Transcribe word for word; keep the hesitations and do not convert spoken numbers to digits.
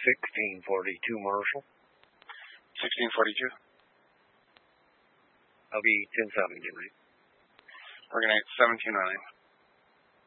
sixteen forty-two, Marshall. sixteen forty-two. I'll be ten seventy, right? We're going to get seventeen oh nine.